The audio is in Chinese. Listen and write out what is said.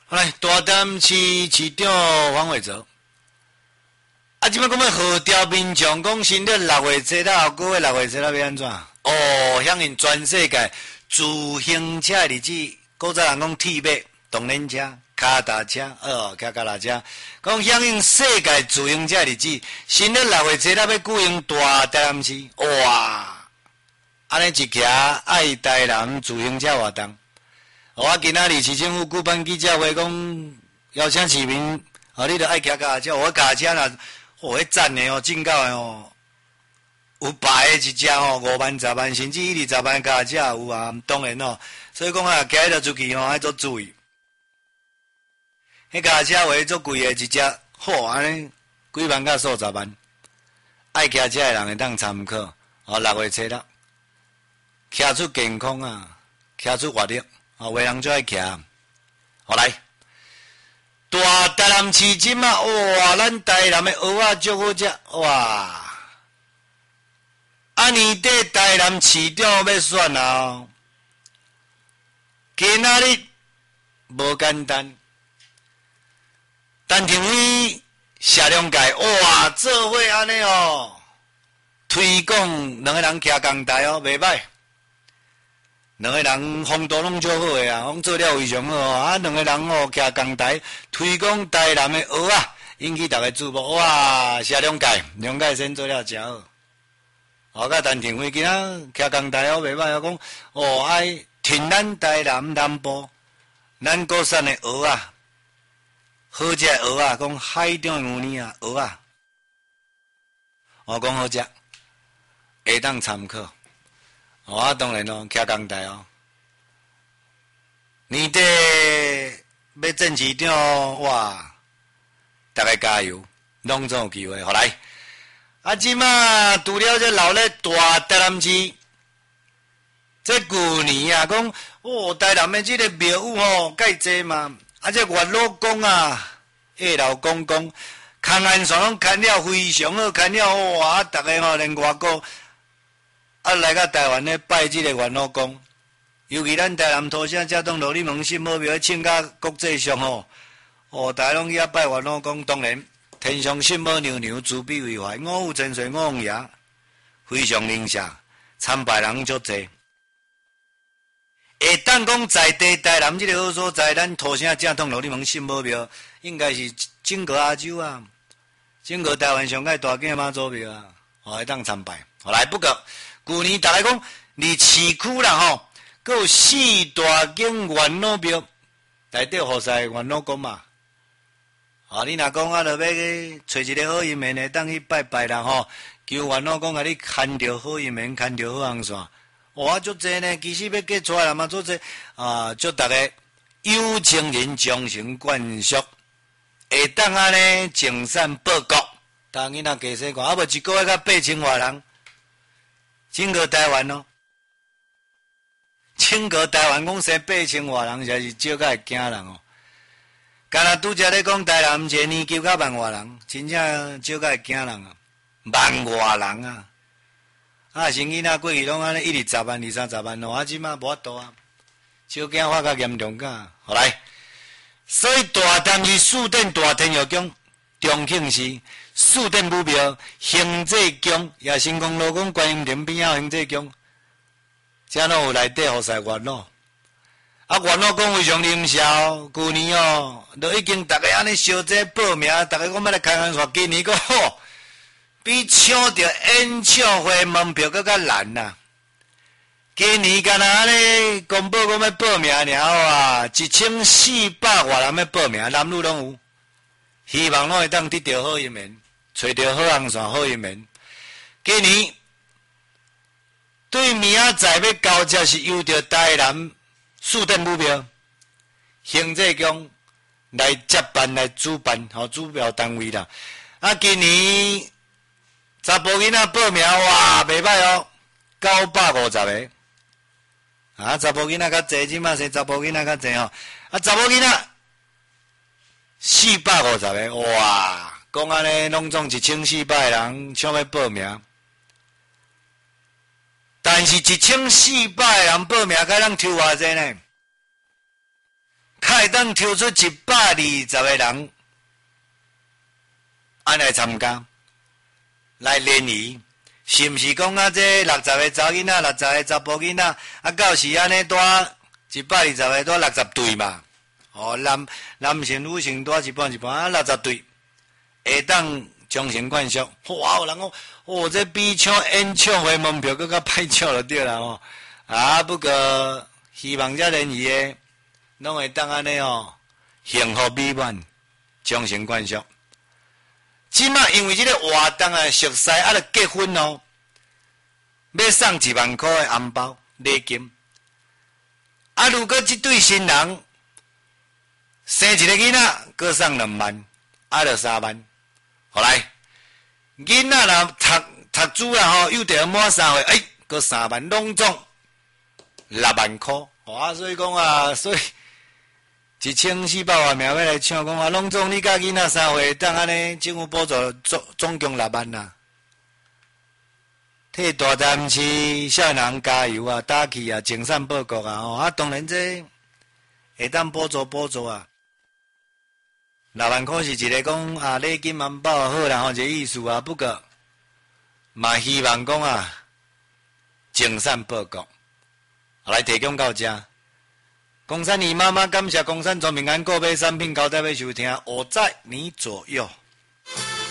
来，大潭市长黄伟哲，即摆讲要号召民众讲，新的6月7日后个月6月7日要安怎？响应全世界自行车日子，古早人讲铁马、动轮车、脚踏车，骑脚踏车，讲响应世界自行车日子，新的6月7日要举行大台南市，哇！安尼一骑爱台南自行车活动。我今仔日市政府举办记者会，讲邀请市民，你著爱骑脚踏车，我脚踏车啦，迄赞的真够的有牌的一只5万、10万，甚至20万脚踏车有啊。当然所以讲骑着出去爱做注意。迄脚踏车话足贵的一只，安尼几万到数十万，爱骑车的人会当参考。6月7日，骑出健康啊，骑出活力。有的人就爱骑，来，大台南市即嘛，哇，咱台南的蚵仔足好食，哇！年底台南市长要选啊，今仔日无简单，陈廷辉、谢良介，哇，做伙安尼推广两个人骑公台袂歹。两个人风度拢足好诶啊，拢做了非常好两个人骑公台推广台南诶蚵仔，引起大家注目。哇，谢良介先做了真好。甲陈廷辉今仔骑公台袂歹讲爱挺咱台南南部咱国产诶蚵仔，好食诶蚵仔，讲海中有呢啊蚵仔，讲好食，会当参考。当然骑公台年底要正市长，哇！大家加油，拢总有机会。来，即马除了这闹咧大台南市，这旧年讲台南的这个庙宇介济嘛，这元老宫叶老公公，康安线拢看了非常好，看了哇！大家连外国。来到台湾咧拜这个元老宫，尤其咱台南土城这栋罗里蒙信母庙，请甲国际上大家拢去拜元老宫。当然，天上信母娘娘慈悲为怀，五府千岁五王爷非常灵舍，参拜人足济。会当讲在地台南这个好所在，咱土城正统罗里蒙信母庙，应该是整个亚洲整个台湾上界大间妈祖庙会当参拜。来，不过。旧年大家讲，离市区啦佮有4大间元老庙，内底何塞元老宫嘛？你若讲就要去找一个好姻缘的，当去拜拜啦求元老宫甲你牵着好姻缘，牵着好红线。哇，足济呢！其实要计出来嘛，足济祝大家有情人终成眷属，会当安尼净善报国。当囡仔加细看，无一个月甲8000外人。整个台湾整个台湾讲生8000外人，才是少甲会惊人敢若拄则咧讲台南一个年9万外人，真正少甲会惊人万外人生囡仔过去拢安尼10万、20万即马无法度小惊发较严重来，所以大潭市四殿大天后宫、重庆市。四殿武庙、行者宫，也成功路讲观音亭边仔行者宫，遮拢有内底何塞元老。元老宫非常灵效，旧年都已经大家安尼小姐报名，大家讲要来开安说，今年个好，比抢着演唱会门票更较难今年敢若安尼公布讲要报名尔1400外人要报名，男女拢有，希望拢会当得到好姻缘。找到好红线、好姻缘。今年对明仔载要交接是由着台南四殿武庙、行政宫来接办来主办，主办单位啦。今年查甫囡仔报名哇，袂歹950个。查甫囡仔较济，即马是查甫囡仔较济查某囡仔450个，哇！讲安尼，拢总1400个人想要报名，但是1400个人报名，甲咱抽偌济呢？较会会当抽出120个人，来参加，来联谊，是毋是讲啊？这60个查囡仔，60个查甫囡仔，到时安尼带120个带60队嘛？男性、女性带一半，60队，会当终成冠军。哇！有人讲，这比演唱会门票更较歹抢就对啦不过希望这联谊的，拢会当安尼幸福美满，终成冠军。即马因为这个活动熟悉就结婚要送1万块的红包礼金。如果这对新人生一个囡仔，各送2万，就3万。后来囡仔若读书幼稚园满3岁，各3万，拢总6万块。所以讲所以1400万名要来抢，讲拢总你甲囡仔3岁，当安尼政府补助总共6万啦。替大潭市少年人加油打气精善报国当然这会当补助6万块是一个讲礼金红包好啦这个意思不过嘛希望讲精善报国，来提供到这。公山姨妈妈感谢公山全民安购买产品，交代要收听5载年左右。